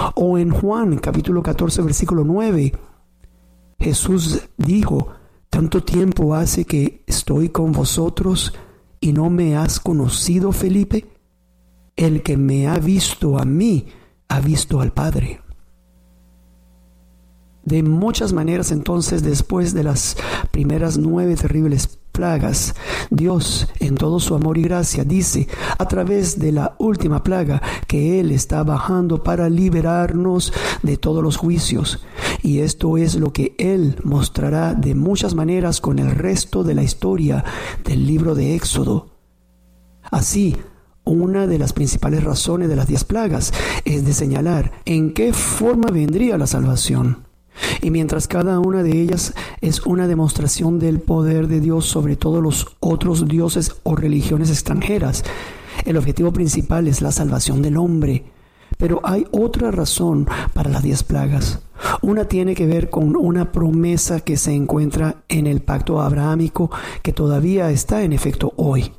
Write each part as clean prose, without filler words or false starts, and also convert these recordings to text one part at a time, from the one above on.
O en Juan capítulo 14 versículo 9, Jesús dijo: tanto tiempo hace que estoy con vosotros y no me has conocido, Felipe. El que me ha visto a mí, ha visto al Padre. De muchas maneras, entonces, después de las primeras 9 terribles plagas, Dios, en todo su amor y gracia, dice a través de la última plaga que Él está bajando para liberarnos de todos los juicios. Y esto es lo que Él mostrará de muchas maneras con el resto de la historia del libro de Éxodo. Así, una de las principales razones de las 10 plagas es de señalar en qué forma vendría la salvación. Y mientras cada una de ellas es una demostración del poder de Dios sobre todos los otros dioses o religiones extranjeras, el objetivo principal es la salvación del hombre. Pero hay otra razón para las 10 plagas. Una tiene que ver con una promesa que se encuentra en el pacto abrahámico que todavía está en efecto hoy.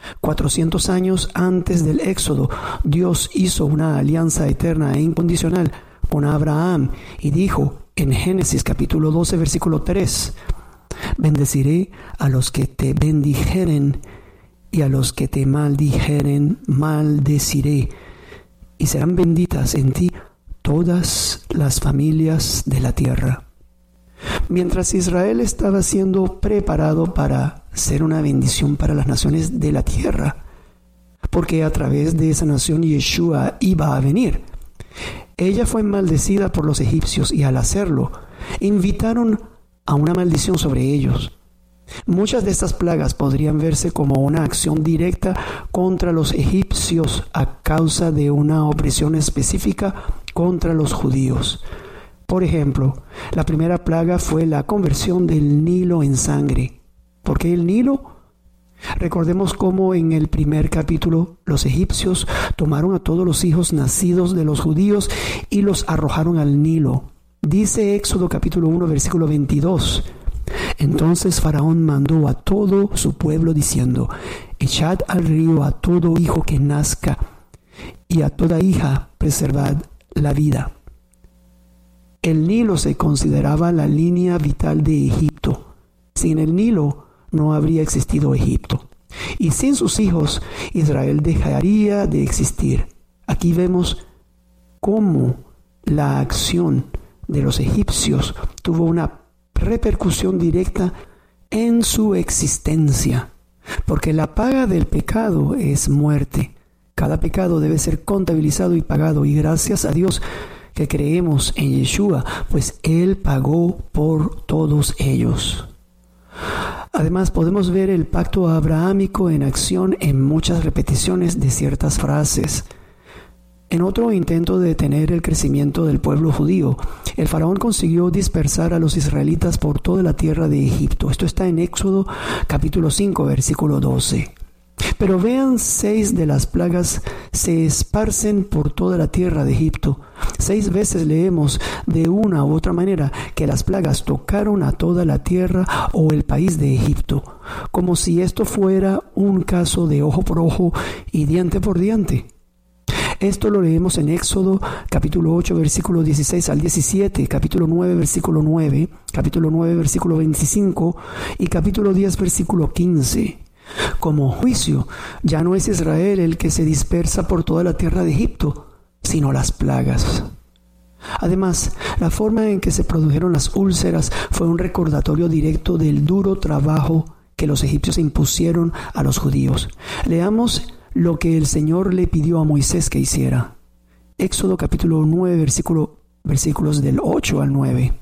400 años antes del Éxodo, Dios hizo una alianza eterna e incondicional con Abraham y dijo en Génesis capítulo 12 versículo 3: bendeciré a los que te bendijeren y a los que te maldijeren maldeciré, y serán benditas en ti todas las familias de la tierra. Mientras Israel estaba siendo preparado para ser una bendición para las naciones de la tierra, porque a través de esa nación Yeshua iba a venir, ella fue maldecida por los egipcios y al hacerlo, invitaron a una maldición sobre ellos. Muchas de estas plagas podrían verse como una acción directa contra los egipcios a causa de una opresión específica contra los judíos. Por ejemplo, la primera plaga fue la conversión del Nilo en sangre. ¿Por qué el Nilo? Recordemos cómo en el primer capítulo los egipcios tomaron a todos los hijos nacidos de los judíos y los arrojaron al Nilo. Dice Éxodo capítulo 1 versículo 22: entonces Faraón mandó a todo su pueblo diciendo: echad al río a todo hijo que nazca y a toda hija preservad la vida. El Nilo se consideraba la línea vital de Egipto. Sin el Nilo no habría existido Egipto. Y sin sus hijos, Israel dejaría de existir. Aquí vemos cómo la acción de los egipcios tuvo una repercusión directa en su existencia. Porque la paga del pecado es muerte. Cada pecado debe ser contabilizado y pagado. Y gracias a Dios que creemos en Yeshua, pues Él pagó por todos ellos. Además, podemos ver el pacto abrahámico en acción en muchas repeticiones de ciertas frases. En otro intento de detener el crecimiento del pueblo judío, el faraón consiguió dispersar a los israelitas por toda la tierra de Egipto. Esto está en Éxodo capítulo 5, versículo 12. Pero vean, 6 de las plagas se esparcen por toda la tierra de Egipto. 6 veces leemos de una u otra manera que las plagas tocaron a toda la tierra o el país de Egipto, como si esto fuera un caso de ojo por ojo y diente por diente. Esto lo leemos en Éxodo capítulo 8 versículo 16 al 17, capítulo 9 versículo 9, capítulo 9 versículo 25 y capítulo 10 versículo 15. Como juicio, ya no es Israel el que se dispersa por toda la tierra de Egipto, sino las plagas. Además, la forma en que se produjeron las úlceras fue un recordatorio directo del duro trabajo que los egipcios impusieron a los judíos. Leamos lo que el Señor le pidió a Moisés que hiciera. Éxodo capítulo 9, versículos del 8 al 9.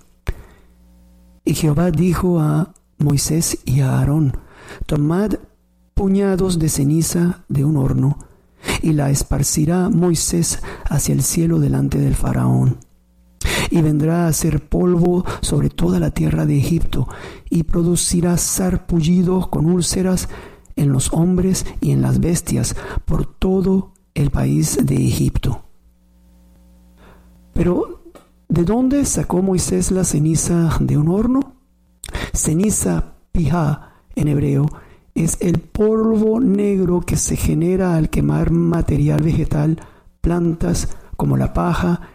Y Jehová dijo a Moisés y a Aarón: tomad puñados de ceniza de un horno, y la esparcirá Moisés hacia el cielo delante del faraón. Y vendrá a ser polvo sobre toda la tierra de Egipto, y producirá sarpullido con úlceras en los hombres y en las bestias por todo el país de Egipto. Pero, ¿de dónde sacó Moisés la ceniza de un horno? Ceniza, pijá, en hebreo, es el polvo negro que se genera al quemar material vegetal, plantas como la paja